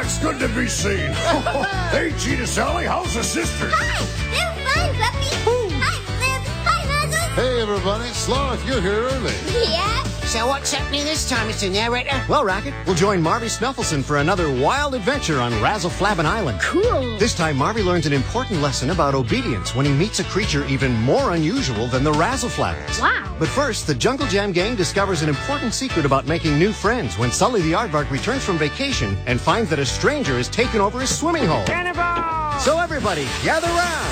it's good to be seen. Hey, Cheetah Sally, how's the sisters? Hi, they're fine, Puppy. Hi, Flip. Hi, Nuzzles. Hey, everybody. Sloth, you're here early. Yeah? So what's happening this time, Mr. Narrator? Well, Rocket, we'll join Marvy Snuffleson for another wild adventure on Razzle-Flabbin' Island. Cool. This time, Marvy learns an important lesson about obedience when he meets a creature even more unusual than the Razzle-Flabbins. Wow. But first, the Jungle Jam gang discovers an important secret about making new friends when Sully the Aardvark returns from vacation and finds that a stranger has taken over his swimming hole. Cannonball! So everybody, gather round.